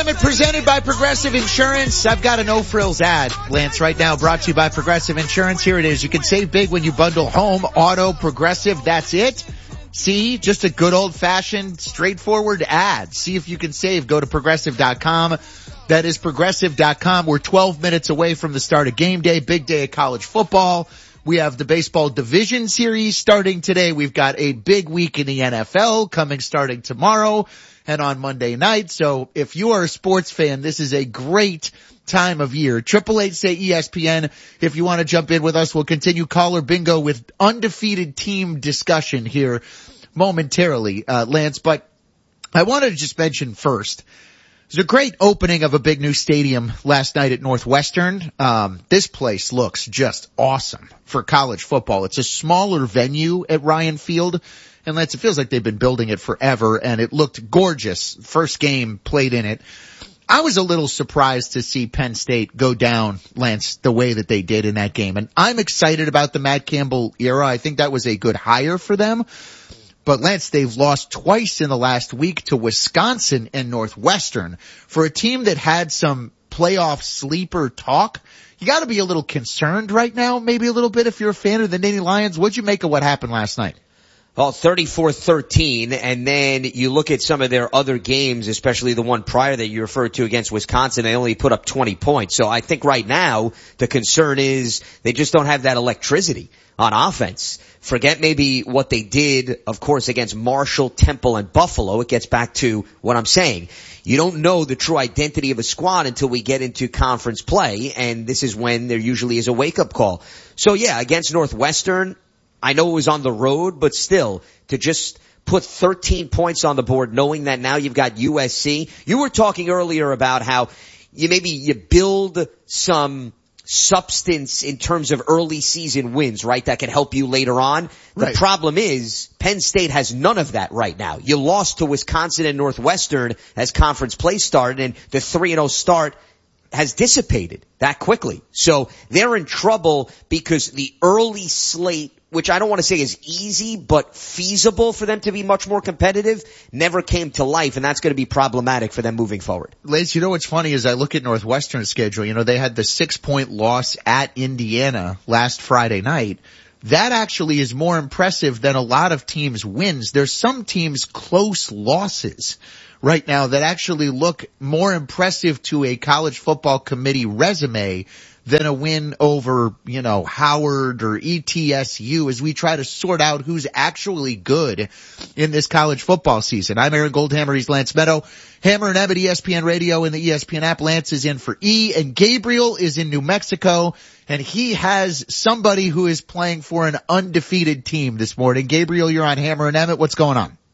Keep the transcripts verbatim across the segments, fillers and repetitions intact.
Emmett presented by Progressive Insurance. I've got a no-frills ad, Lance, right now, brought to you by Progressive Insurance. Here it is. You can save big when you bundle home, auto, Progressive. That's it. See, just a good old-fashioned, straightforward ad. See if you can save. Go to Progressive dot com. That is Progressive dot com. We're twelve minutes away from the start of game day, big day of college football. We have the baseball division series starting today. We've got a big week in the N F L coming starting tomorrow and on Monday night. So if you are a sports fan, this is a great time of year. Triple eight say E S P N. If you want to jump in with us, we'll continue caller bingo with undefeated team discussion here momentarily, uh, Lance. But I wanted to just mention first, it was a great opening of a big new stadium last night at Northwestern. Um, this place looks just awesome for college football. It's a smaller venue at Ryan Field. And Lance, it feels like they've been building it forever, and it looked gorgeous. First game played in it. I was a little surprised to see Penn State go down, Lance, the way that they did in that game. And I'm excited about the Matt Campbell era. I think that was a good hire for them. But Lance, they've lost twice in the last week to Wisconsin and Northwestern. For a team that had some playoff sleeper talk, you got to be a little concerned right now, maybe a little bit if you're a fan of the Nittany Lions. What'd you make of what happened last night? Well, thirty-four thirteen, and then you look at some of their other games, especially the one prior that you referred to against Wisconsin, they only put up twenty points. So I think right now the concern is they just don't have that electricity on offense. Forget maybe what they did, of course, against Marshall, Temple, and Buffalo. It gets back to what I'm saying. You don't know the true identity of a squad until we get into conference play, and this is when there usually is a wake-up call. So yeah, against Northwestern, I know it was on the road, but still, to just put thirteen points on the board knowing that now you've got U S C. You were talking earlier about how you maybe you build some substance in terms of early season wins, right? That can help you later on. The Right. problem is Penn State has none of that right now. You lost to Wisconsin and Northwestern as conference play started, and the three and oh start has dissipated that quickly. So they're in trouble because the early slate, which I don't want to say is easy, but feasible for them to be much more competitive, never came to life, and that's going to be problematic for them moving forward. Lance, you know what's funny is I look at Northwestern's schedule. You know, they had the six-point loss at Indiana last Friday night. That actually is more impressive than a lot of teams' wins. There's some teams' close losses right now that actually look more impressive to a college football committee resume than a win over, you know, Howard or E T S U as we try to sort out who's actually good in this college football season. I'm Aaron Goldhammer. He's Lance Meadow. Hammer and Ebbett, E S P N Radio and the E S P N app. Lance is in for E, and Gabriel is in New Mexico, and he has somebody who is playing for an undefeated team this morning. Gabriel, you're on Hammer and Emmett. What's going on?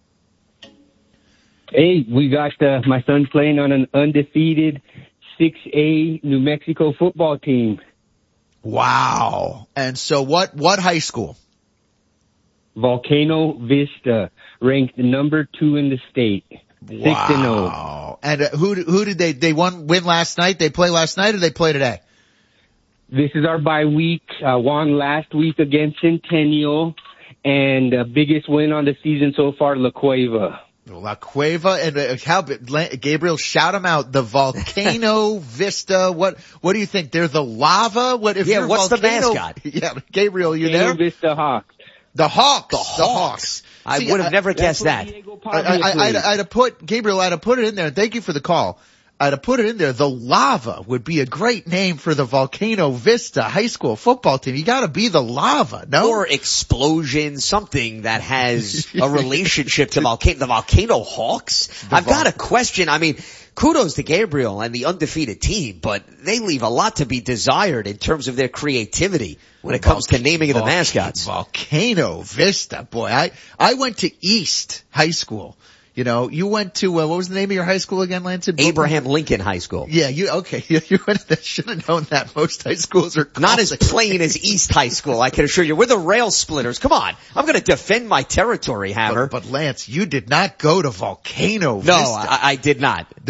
Hey, we got uh, my son playing on an undefeated six A New Mexico football team. Wow. And so what, what high school? Volcano Vista, ranked number two in the state. Wow. six and oh. And uh, who, who did they, they won, win last night? They play last night or they play today? This is our bye week. Uh, won last week against Centennial, and uh, biggest win on the season so far, La Cueva. La Cueva and uh, how Gabriel, shout them out. The Volcano Vista. What what do you think? They're the lava. What if? Yeah, you're what's Volcano, the mascot? Yeah, Gabriel, you Volcano there? Vista Hawks. The Hawks. The The Hawks. Hawks. I See, would have I- never guessed that. I, I, I, I'd, I'd have put Gabriel. I'd have put it in there. Thank you for the call. I'd have put it in there. The Lava would be a great name for the Volcano Vista high school football team. You got to be the Lava, no? Or Explosion, something that has a relationship to volcano, the Volcano Hawks. The I've got Vol- a question. I mean, kudos to Gabriel and the undefeated team, but they leave a lot to be desired in terms of their creativity when it comes Volc- to naming of the Volc- mascots. Volcano Vista, boy. I I went to East High School. You know, you went to uh, what was the name of your high school again, Lance? In Brooklyn? Abraham Lincoln High School. Yeah, you okay? You, you went, should have known that. Most high schools are Not as called- plain as East High School, I can assure you. We're the rail splitters. Come on. I'm going to defend my territory, Hammer. But, but Lance, you did not go to Volcano no, Vista. I, I did not. The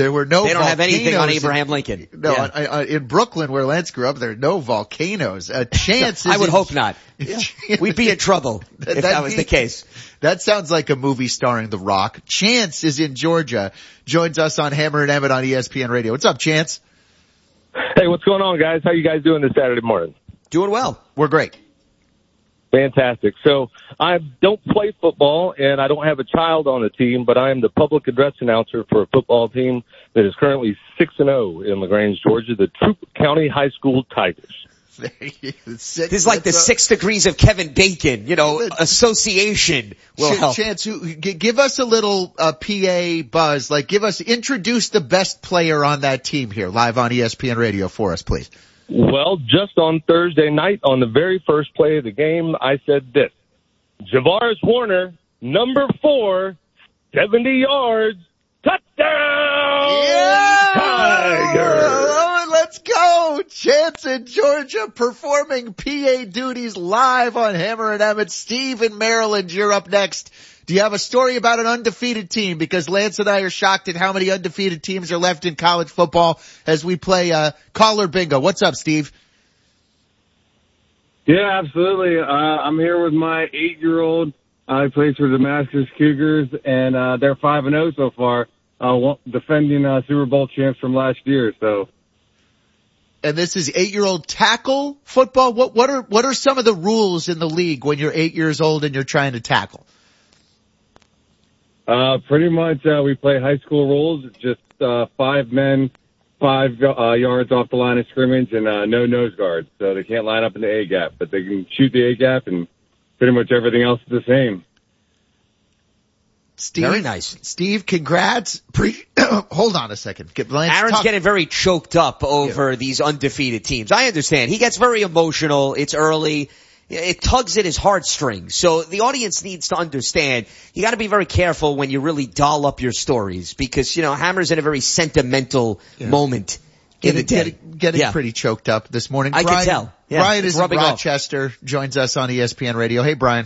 There were no They don't volcanoes have anything on in- Abraham Lincoln. No, Yeah. I, I, in Brooklyn where Lance grew up, there are no volcanoes. A chance is I would in- hope not. We'd be in trouble if that, That'd was be- the case. That sounds like a movie starring The Rock. Chance is in Georgia, joins us on Hammer and Emmett on E S P N Radio. What's up, Chance? Hey, what's going on, guys? How you guys doing this Saturday morning? Doing well. We're great. Fantastic. So I don't play football, and I don't have a child on the team, but I am the public address announcer for a football team that is currently six and oh in LaGrange, Georgia, the Troup County High School Tigers. Six, This is like the that's a- six degrees of Kevin Bacon, you know, association will Ch- help. Chance, who- g- give us a little uh, P A buzz. Like, give us, introduce the best player on that team here, live on E S P N Radio for us, please. Well, just on Thursday night, on the very first play of the game, I said this. Javaris Warner, number four, seventy yards, touchdown, Tigers! Oh, let's go! Chance in Georgia performing P A duties live on Hammer and Emmett. Steve in Maryland, you're up next. Do you have a story about an undefeated team? Because Lance and I are shocked at how many undefeated teams are left in college football as we play uh caller bingo. What's up, Steve? Yeah, absolutely. Uh, I'm here with my eight-year-old. I play for the Damascus Cougars, and uh, they're five and oh so far, uh, one- defending uh, Super Bowl champs from last year. So, And this is eight-year-old tackle football. What what are what are some of the rules in the league when you're eight years old and you're trying to tackle? uh, pretty much, uh, we play high school rules. It's just uh, five men, five uh, yards off the line of scrimmage, and uh, no nose guards. So they can't line up in the A gap, but they can shoot the A gap, and pretty much everything else is the same. Steve, Very nice. Steve, congrats. Pre- Hold on a second. Get Lance Aaron's talk- getting very choked up over these undefeated teams. I understand. He gets very emotional. It's early. It tugs at his heartstrings. So the audience needs to understand you got to be very careful when you really doll up your stories because, you know, Hammer's in a very sentimental Yeah. moment in Getting, the day. getting, getting Yeah. pretty choked up this morning. I can Brian, tell. Yeah, Brian it's is in rubbing off. Rochester, joins us on E S P N Radio. Hey, Brian.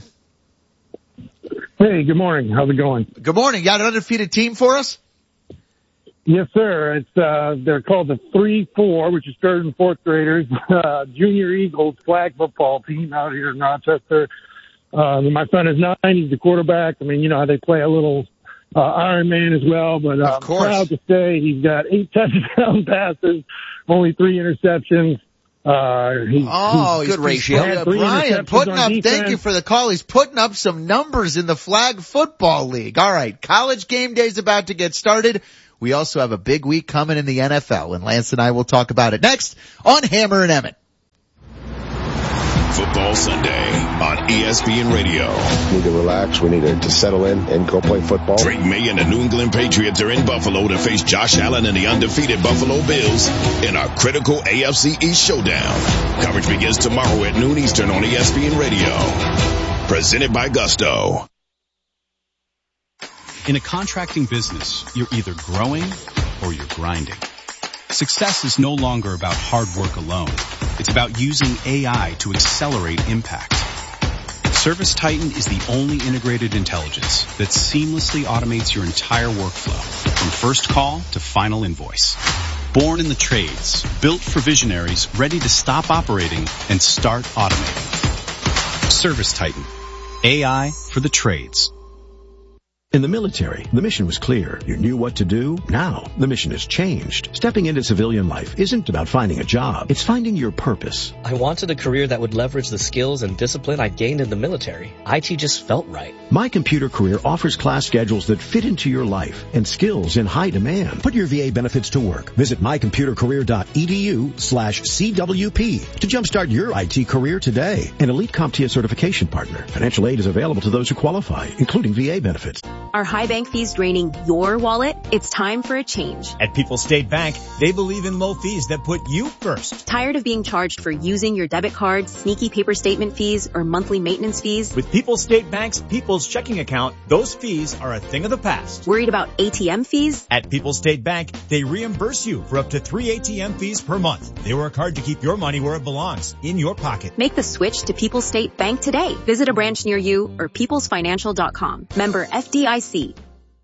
Hey, good morning. How's it going? Good morning. You got an undefeated team for us? Yes, sir. It's uh they're called the three four, which is third and fourth graders, uh Junior Eagles flag football team out here in Rochester. Uh, my son is nine, he's the quarterback. I mean, you know how they play a little uh Iron Man as well, but uh, Of I'm course. proud to say he's got eight touchdown passes, only three interceptions. Uh he, Oh, Good he's- ratio. Yeah, had three Brian, interceptions putting on up, defense. thank you for the call. He's putting up some numbers in the flag football league. All right. College game day's about to get started. We also have a big week coming in the N F L, and Lance and I will talk about it next on Hammer and Emmett. Football Sunday on E S P N Radio. We need to relax. We need to, to settle in and go play football. Drake May and the New England Patriots are in Buffalo to face Josh Allen and the undefeated Buffalo Bills in a critical A F C East showdown. Coverage begins tomorrow at noon Eastern on E S P N Radio. Presented by Gusto. In a contracting business, you're either growing or you're grinding. Success is no longer about hard work alone. It's about using A I to accelerate impact. Service Titan is the only integrated intelligence that seamlessly automates your entire workflow, from first call to final invoice. Born in the trades, built for visionaries ready to stop operating and start automating. Service Titan. A I for the trades. In the military, the mission was clear. You knew what to do. Now, the mission has changed. Stepping into civilian life isn't about finding a job. It's finding your purpose. I wanted a career that would leverage the skills and discipline I gained in the military. I T just felt right. My Computer Career offers class schedules that fit into your life and skills in high demand. Put your V A benefits to work. Visit mycomputercareer.edu slash CWP to jumpstart your I T career today. An Elite CompTIA certification partner. Financial aid is available to those who qualify, including V A benefits. Are high bank fees draining your wallet? It's time for a change. At People's State Bank, they believe in low fees that put you first. Tired of being charged for using your debit card, sneaky paper statement fees, or monthly maintenance fees? With People's State Bank's People's Checking Account, those fees are a thing of the past. Worried about A T M fees? At People's State Bank, they reimburse you for up to three A T M fees per month. They work hard to keep your money where it belongs, in your pocket. Make the switch to People's State Bank today. Visit a branch near you or peoples financial dot com. Member F D I C.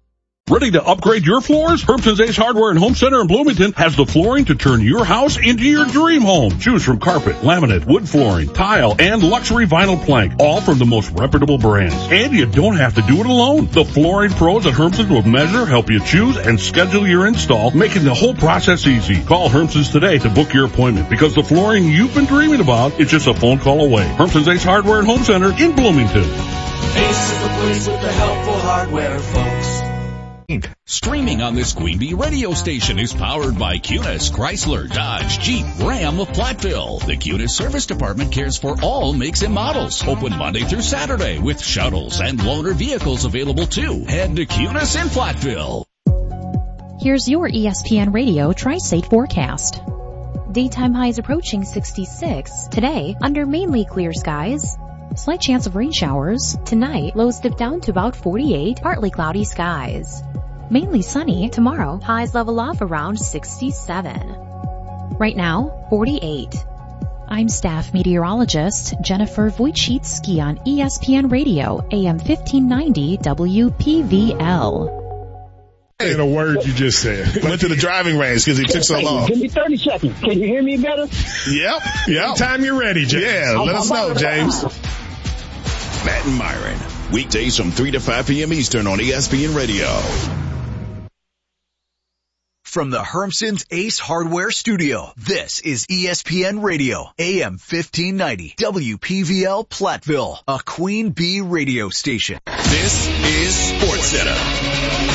Ready to upgrade your floors? Hermson's Ace Hardware and Home Center in Bloomington has the flooring to turn your house into your dream home. Choose from carpet, laminate, wood flooring, tile, and luxury vinyl plank, all from the most reputable brands. And you don't have to do it alone. The flooring pros at Hermson's will measure, help you choose, and schedule your install, making the whole process easy. Call Hermson's today to book your appointment, because the flooring you've been dreaming about is just a phone call away. Hermson's Ace Hardware and Home Center in Bloomington. Ace is the place with the helpful hardware, folks. Streaming on this Queen Bee radio station is powered by Cunis, Chrysler, Dodge, Jeep, Ram of Platteville. The Cunis Service Department cares for all makes and models. Open Monday through Saturday with shuttles and loaner vehicles available too. Head to Cunis in Platteville. Here's your E S P N Radio Tri-State forecast. Daytime highs approaching sixty-six. Today, under mainly clear skies. Slight chance of rain showers. Tonight, lows dip down to about forty-eight, partly cloudy skies. Mainly sunny. Tomorrow, highs level off around sixty-seven. Right now, forty-eight. I'm staff meteorologist Jennifer Wojcicki on E S P N Radio, A M fifteen ninety W P V L. In a word you just said. Went to the driving range because it took so long. Give me thirty seconds. Can you hear me better? Yep. Yep. Anytime you're ready, James. Yeah, let us know, James. Matt and Myron, weekdays from three to five p.m. Eastern on E S P N Radio. From the Hermson's Ace Hardware Studio, this is E S P N Radio, A M fifteen ninety, W P V L Platteville, a Queen Bee radio station. This is Sports Center.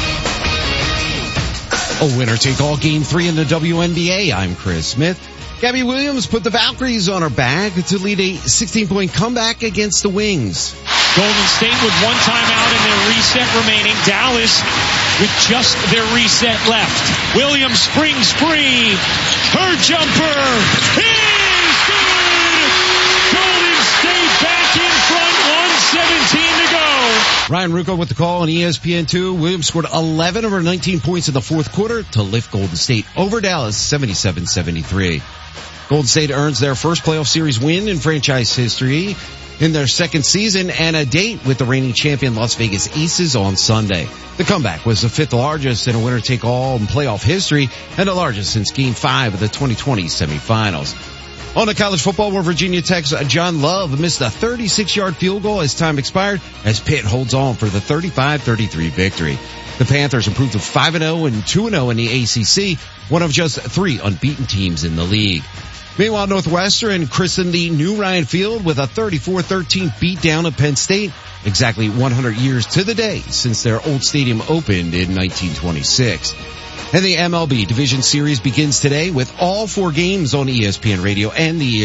A winner-take-all game three in the W N B A. I'm Chris Smith. Gabby Williams put the Valkyries on her back to lead a sixteen-point comeback against the Wings. Golden State with one timeout and their reset remaining. Dallas with just their reset left. Williams springs free. Her jumper is good. Golden State back in front. one seventeen to go. Ryan Rucco with the call on E S P N two. Williams scored eleven of her nineteen points in the fourth quarter to lift Golden State over Dallas seventy-seven seventy-three. Golden State earns their first playoff series win in franchise history in their second season and a date with the reigning champion Las Vegas Aces on Sunday. The comeback was the fifth largest in a winner-take-all in playoff history and the largest since Game five of the twenty twenty semifinals. On to college football, where Virginia Tech's John Love missed a thirty-six-yard field goal as time expired as Pitt holds on for the thirty-five thirty-three victory. The Panthers improved to five and oh and two and oh in the A C C, one of just three unbeaten teams in the league. Meanwhile, Northwestern christened the new Ryan Field with a thirty-four thirteen beatdown of Penn State, exactly one hundred years to the day since their old stadium opened in nineteen twenty-six. And the M L B Division Series begins today with all four games on E S P N Radio and the